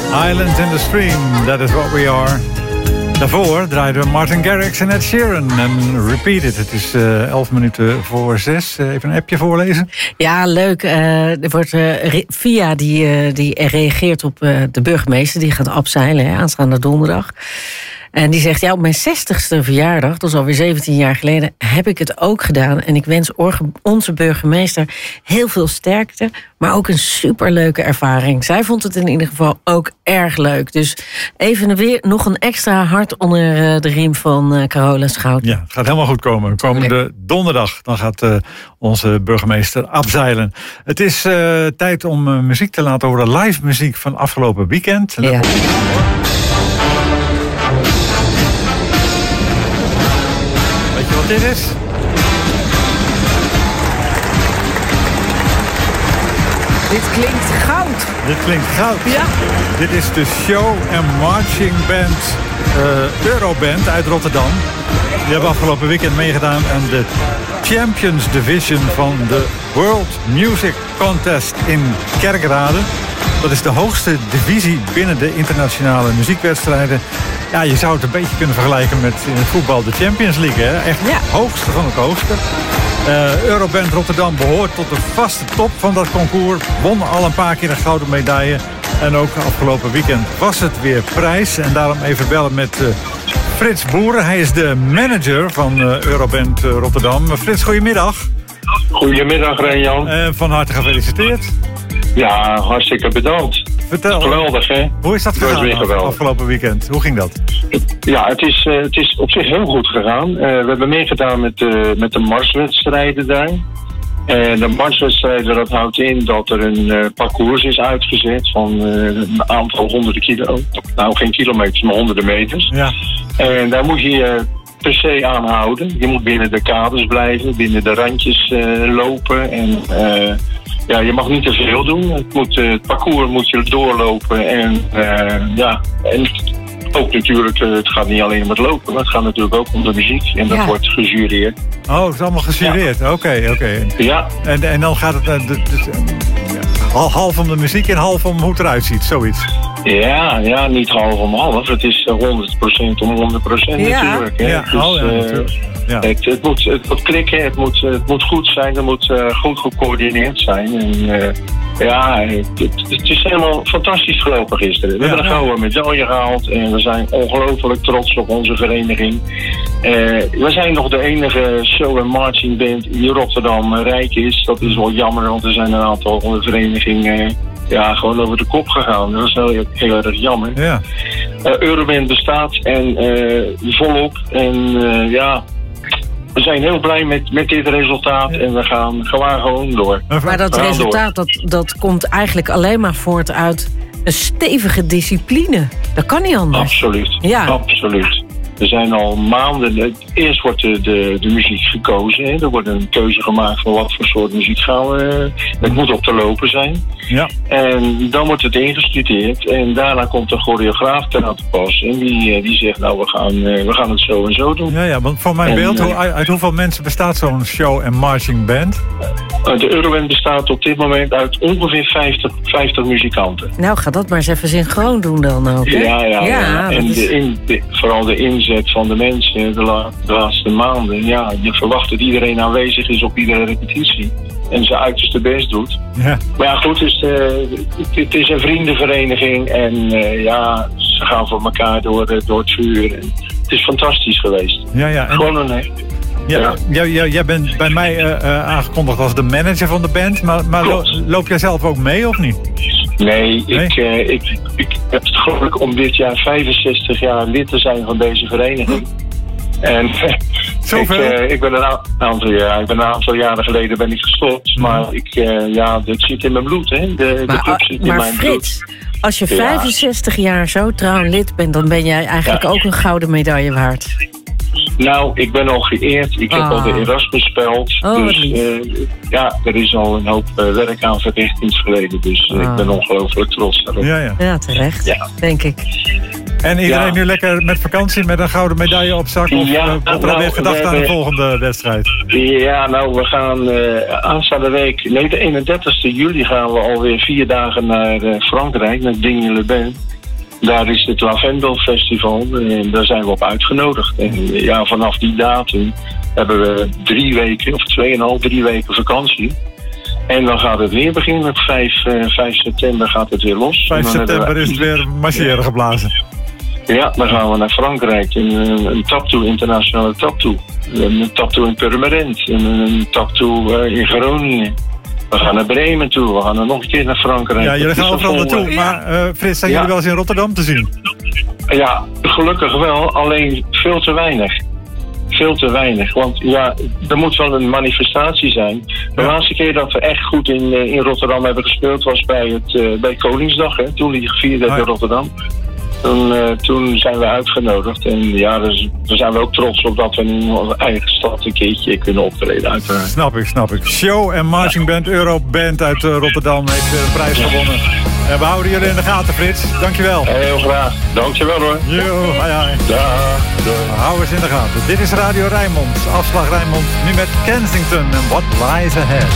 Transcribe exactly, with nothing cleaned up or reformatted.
Islands in the Stream, that is what we are. Daarvoor draaiden we Martin Garrix en Ed Sheeran. En Repeat It. Het is uh, elf minuten voor zes. Uh, even een appje voorlezen. Ja, leuk. Uh, er wordt uh, Via die, uh, die reageert op uh, de burgemeester. Die gaat abzeilen, hè, aanstaande donderdag. En die zegt, ja, op mijn zestigste verjaardag, dat is alweer zeventien jaar geleden, heb ik het ook gedaan. En ik wens onze burgemeester heel veel sterkte, maar ook een superleuke ervaring. Zij vond het in ieder geval ook erg leuk. Dus even weer nog een extra hart onder de riem van uh, Carola Schouten. Ja, het gaat helemaal goed komen. Komende donderdag, dan gaat uh, onze burgemeester abzeilen. Het is uh, tijd om uh, muziek te laten horen. Live muziek van afgelopen weekend. Ja. Dit is? Dit klinkt goud. Dit klinkt goud. Ja. Dit is de Show and Marching Band, uh, Euroband uit Rotterdam. Die hebben afgelopen weekend meegedaan aan de Champions Division van de World Music Contest in Kerkrade. Dat is de hoogste divisie binnen de internationale muziekwedstrijden. Ja, je zou het een beetje kunnen vergelijken met in het voetbal de Champions League. Hè? Echt het ja. hoogste van het hoogste. Uh, Euroband Rotterdam behoort tot de vaste top van dat concours. Won al een paar keer een gouden medaille. En ook afgelopen weekend was het weer prijs. En daarom even bellen met uh, Frits Boeren. Hij is de manager van uh, Euroband uh, Rotterdam. Uh, Frits, goedemiddag. Goedemiddag, Ren-Jan. Uh, van harte gefeliciteerd. Ja, hartstikke bedankt. Vertel. Geweldig, hè? Hoe is dat gegaan dat afgelopen weekend? Hoe ging dat? Ja, het is, uh, het is op zich heel goed gegaan. Uh, we hebben meegedaan met, uh, met de marswedstrijden daar. En de marswedstrijden, dat houdt in dat er een uh, parcours is uitgezet van uh, een aantal honderden kilo. Nou, geen kilometers, maar honderden meters. Ja. En daar moet je je uh, per se aan houden. Je moet binnen de kaders blijven, binnen de randjes uh, lopen en... Uh, Ja, je mag niet te veel doen. Het, moet, uh, het parcours moet je doorlopen. En uh, ja, en ook natuurlijk, uh, het gaat niet alleen om het lopen, maar het gaat natuurlijk ook om de muziek. En dat ja. wordt gejureerd. Oh, het is allemaal gejureerd. Oké, ja. oké. Okay, okay. Ja. En, en dan gaat het uh, dus, uh, half om de muziek en half om hoe het eruit ziet, zoiets. Ja, ja, niet half om half. Het is honderd procent om honderd procent ja. natuurlijk. Hè. Ja, dus, oh, ja, uh, natuurlijk. Ja. Het, het, moet, het moet klikken, het moet, het moet goed zijn, het moet uh, goed gecoördineerd zijn. En, uh, ja, het, het is helemaal fantastisch gelopen gisteren. We ja, hebben een gouden medaille gehaald en we zijn ongelooflijk trots op onze vereniging. Uh, we zijn nog de enige show- en marching band die Rotterdam rijk is. Dat is wel jammer, want er zijn een aantal verenigingen ja, gewoon over de kop gegaan. Dat is heel, heel erg jammer. Ja. Uh, Euroband bestaat en uh, volop en uh, ja... We zijn heel blij met, met dit resultaat en we gaan gewoon, gewoon door. Maar dat resultaat, dat, dat komt eigenlijk alleen maar voort uit een stevige discipline. Dat kan niet anders. Absoluut, ja. absoluut. Er zijn al maanden... Eerst wordt de, de, de muziek gekozen. Hè. Er wordt een keuze gemaakt van wat voor soort muziek gaan we... Het moet op te lopen zijn. Ja. En dan wordt het ingestudeerd. En daarna komt de choreograaf ten aan te pas. En die, die zegt, nou, we gaan, we gaan het zo en zo doen. Ja, ja, want voor mijn en, beeld, hoe, uit hoeveel mensen bestaat zo'n show- en marching band? De Euroband bestaat op dit moment uit ongeveer vijftig, vijftig muzikanten. Nou, ga dat maar eens even synchroon doen dan ook. Hè? Ja, ja, ja. ja en is... de in, de, vooral de inzet van de mensen de, la, de laatste maanden. Ja, je verwacht dat iedereen aanwezig is op iedere repetitie. En zijn uiterste best doet. Ja. Maar ja, goed, het is, de, het is een vriendenvereniging. En uh, ja, ze gaan voor elkaar door, door het vuur. En het is fantastisch geweest. Ja, ja. En... Gewoon een... Ja, ja. Jij, jij, jij bent bij mij uh, uh, aangekondigd als de manager van de band. Maar, maar lo, loop jij zelf ook mee of niet? Nee, nee? Ik, uh, ik, ik heb het geluk om dit jaar vijfenzestig jaar lid te zijn van deze vereniging. En ik, uh, ik, ben een aantal, ja, ik ben een aantal jaren geleden ben ik gestopt. Mm. Maar ik, uh, ja, dit zit in mijn bloed. Hè. De, maar, de club zit in maar mijn Frits, bloed. Als je vijfenzestig ja. jaar zo trouw lid bent, dan ben jij eigenlijk ja. ook een gouden medaille waard. Nou, ik ben al geëerd. Ik heb ah. al de Erasmus-speld. Oh, dus uh, ja, er is al een hoop uh, werk aan verricht in het verleden. Dus uh, ah. ik ben ongelooflijk trots daarop. Ja, ja. ja terecht, ja. denk ik. En iedereen ja. nu lekker met vakantie met een gouden medaille op zak? Of ja, uh, wordt er nou, alweer gedacht aan de volgende wedstrijd? Ja, nou, we gaan uh, aanstaande week... Nee, de eenendertigste juli gaan we alweer vier dagen naar uh, Frankrijk, naar Digne-les-Bains. Daar is het Lavendel Festival en daar zijn we op uitgenodigd. En ja, vanaf die datum hebben we drie weken, of tweeënhalf, drie weken vakantie. En dan gaat het weer beginnen. Op vijf, uh, vijf september gaat het weer los. vijf september we... is het weer marcheren geblazen. Ja, dan gaan we naar Frankrijk. Een, een taptoe, internationale taptoe. Een taptoe in Purmerend. Een, een taptoe uh, in Groningen. We gaan naar Bremen toe. We gaan er nog een keer naar Frankrijk. Ja, jullie gaan overal naartoe. Maar uh, Frits, zijn ja. jullie wel eens in Rotterdam te zien? Ja, gelukkig wel. Alleen veel te weinig. Veel te weinig. Want ja, er moet wel een manifestatie zijn. De ja. laatste keer dat we echt goed in, in Rotterdam hebben gespeeld was bij, het, uh, bij Koningsdag. Hè, toen die gevierd werd in Rotterdam. Toen, uh, toen zijn we uitgenodigd. En ja, dus, daar zijn we ook trots op dat we in onze eigen stad een keertje kunnen optreden. Uiteraard. Snap ik, snap ik. Show en Marching Band, Euroband uit uh, Rotterdam heeft weer een prijs ja. gewonnen. En we houden jullie in de gaten, Frits. Dankjewel. Heel graag. Dankjewel hoor. Yo, hi, hi. Dag. Hou eens in de gaten. Dit is Radio Rijnmond. Afslag Rijnmond. Nu met Kensington en What Lies Ahead.